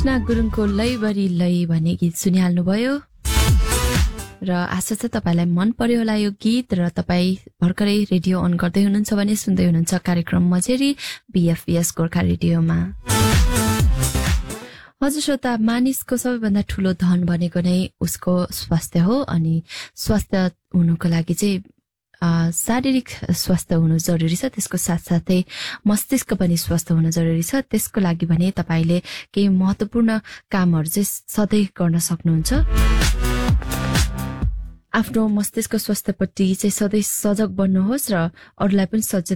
कृष्ण गुरुङको लैबरी लै भन्ने गीत सुनिहाल्नुभयो र आशा छ तपाईलाई मन पर्यो होला यो गीत र तपाई भर्खरै रेडियो अन गर्दै हुनुहुन्छ भने सुन्दै हुनुहुन्छ कार्यक्रम मझेरी बीएफएस गोर्खा रेडियोमा। हजुर श्रोता, मानिसको सबैभन्दा ठूलो धन भनेको नै उसको स्वास्थ्य हो अनि स्वास्थ्य हुनुको लागि चाहिँ शारीरिक स्वास्थ्य हुनु जरुरी छ, त्यसको साथसाथै मस्तिष्क पनि स्वस्थ हुनु जरुरी छ। त्यसको लागि भने तपाईले केही महत्त्वपूर्ण कामहरु चाहिँ सधैं गर्न सक्नुहुन्छ। आफ्नो मस्तिष्क स्वास्थ्यपट्टि चाहिँ सधैं सजग बन्नुहोस् र अरूलाई पनि सचेत